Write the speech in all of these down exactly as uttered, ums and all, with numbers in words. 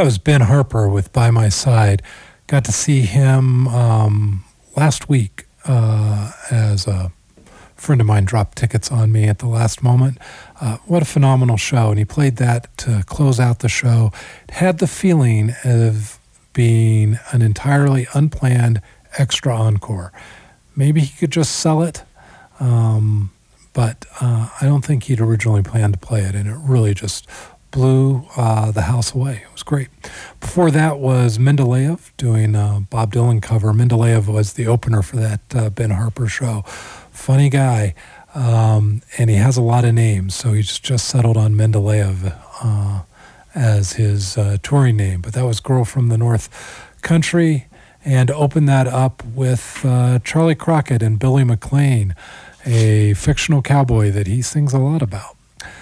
That was Ben Harper with By My Side. Got to see him um, last week uh, as a friend of mine dropped tickets on me at the last moment. Uh, what a phenomenal show. And he played that to close out the show. It had the feeling of being an entirely unplanned extra encore. Maybe he could just sell it, um, but uh, I don't think he'd originally planned to play it, and it really just blew uh, the house away. It was great. Before that was Mendeleev doing a Bob Dylan cover. Mendeleev was the opener for that uh, Ben Harper show. Funny guy, um, and he has a lot of names, so he's just settled on Mendeleev uh, as his uh, touring name. But that was Girl from the North Country, and opened that up with uh, Charlie Crockett and Billy McLean, a fictional cowboy that he sings a lot about.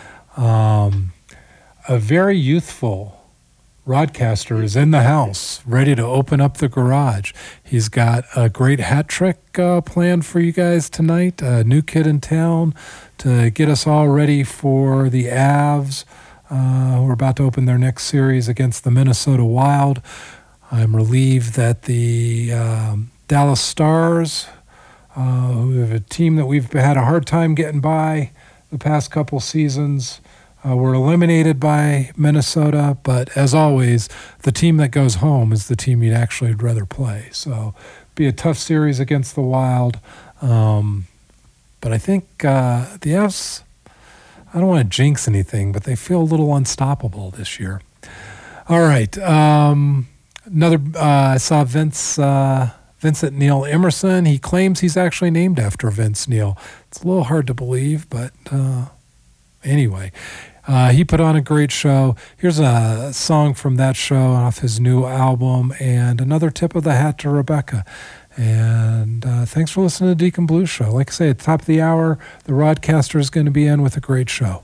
Um, a very youthful Rodcaster is in the house, ready to open up the garage. He's got a great hat trick uh, planned for you guys tonight. A new kid in town to get us all ready for the Avs, uh, who are about to open their next series against the Minnesota Wild. I'm relieved that the um, Dallas Stars, uh, who have a team that we've had a hard time getting by the past couple seasons, Uh, we're eliminated by Minnesota, but as always, the team that goes home is the team you'd actually rather play. So be a tough series against the Wild. Um, but I think uh, the Avs, I don't want to jinx anything, but they feel a little unstoppable this year. All right. Um, another, uh, I saw Vince, uh, Vincent Neil Emerson. He claims he's actually named after Vince Neil. It's a little hard to believe, but uh, anyway. Uh, he put on a great show. Here's a song from that show off his new album, and another tip of the hat to Rebecca. And uh, thanks for listening to Deacon Blues Show. Like I say, at the top of the hour, the Rodcaster is going to be in with a great show.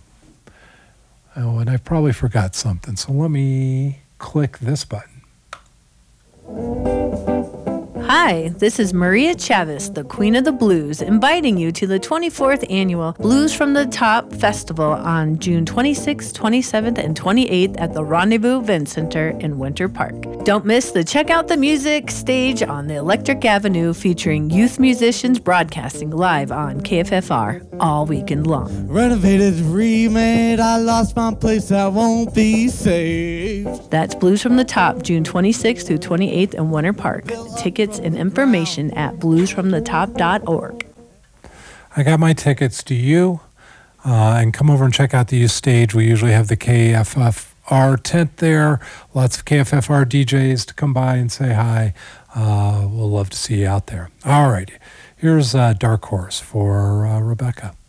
Oh, and I probably forgot something, so let me click this button. Hi, this is Maria Chavez, the Queen of the Blues, inviting you to the twenty-fourth Annual Blues from the Top Festival on June twenty-sixth, twenty-seventh, and twenty-eighth at the Rendezvous Event Center in Winter Park. Don't miss the Check Out the Music stage on the Electric Avenue, featuring youth musicians broadcasting live on K F F R all weekend long. Renovated, remade, I lost my place, I won't be saved. That's Blues from the Top, June twenty-sixth through twenty-eighth in Winter Park. Tickets and information at blues from the top dot org. I got my tickets. Do you? Uh, and come over and check out the youth stage. We usually have the K F F R tent there. Lots of K F F R D Js to come by and say hi. Uh, we'll love to see you out there. All right. Here's uh, Dark Horse for uh, Rebecca.